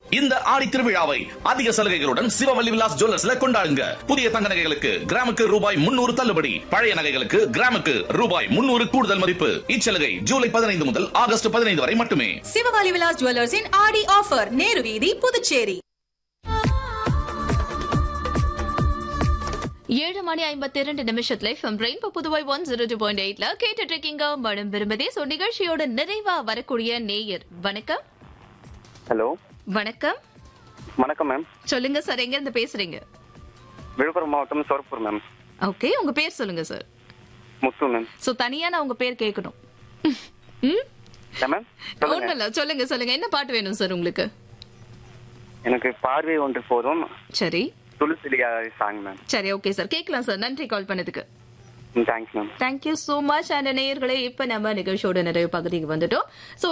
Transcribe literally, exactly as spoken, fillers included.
இந்த ஆடி திருவிழாவை அதிக சலுகைகளுடன் சிவவல்லி விலாஸ் ஜுவல்லர்ஸ்ல கொண்டாடுங்க. புதிய தங்க நகைகளுக்கு கிராமுக்கு ரூபாய் முன்னூறு தள்ளுபடி, பழைய நகைகளுக்கு கிராமுக்கு ரூபாய் முன்னூறு கூடுதல் மதிப்பு. இச்சலுகை ஜூலை பதினைந்து முதல் ஆகஸ்ட் பதினைந்து வரை மட்டுமே. சிவவல்லி விலாஸ் ஜுவல்லர்ஸின் ஆடி ஆஃபர், நேரு வீதி, புதுச்சேரி. ஏழு மணி ஐம்பத்தி இரண்டு நிமிஷத்துல rainbow Puduvai one zero two point எயிட்ல கேட்டுட்டு இருக்கீங்க மனம் விரும்பதே. சோ நிகழ்ச்சியோட நிறைவா வரக்கூடிய நேயர். வணக்கம். ஹலோ. வணக்கம். வணக்கம் மேம். சொல்லுங்க சார், எங்க இருந்து பேசுறீங்க? விழுப்புரம் மாவட்டம் சோரப்பூர் மேம். ஓகே, உங்க பேர் சொல்லுங்க சார். முத்து மேம். சோ தனியா நான் உங்க பேர் கேட்கணும். ஒண்ணும் இல்ல, சொல்லுங்க சொல்லுங்க, என்ன பாட்டு வேணும் சார் உங்களுக்கு? எனக்கு பார்வை ஒன்று போதும். சரி, துளசிலியா சாங் மேம். சரி, ஓகே சார், கேட்கலாம் சார். நன்றி கால் பண்ணதுக்கு. Thanks ma'am. Thank you so much. And நேயர்களே, இப்ப நம்ம நிகழ்ச்சியோட நிறைவு பகுதிக்கு வந்துட்டோம்.